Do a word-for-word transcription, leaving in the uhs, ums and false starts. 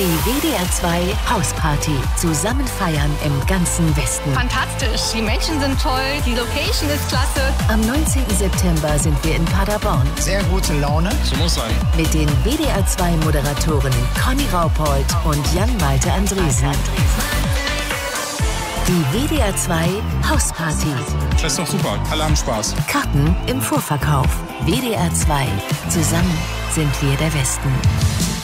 Die W D R zwei Hausparty. Zusammen feiern im ganzen Westen. Fantastisch. Die Menschen sind toll. Die Location ist klasse. Am neunzehnten September sind wir in Paderborn. Sehr gute Laune. So muss sein. Mit den W D R zwei Moderatorinnen Conny Raupold und Jan-Malte Andresen. Die W D R zwei Hausparty. Das ist doch super. Alle haben Spaß. Karten im Vorverkauf. W D R zwei. Zusammen sind wir der Westen.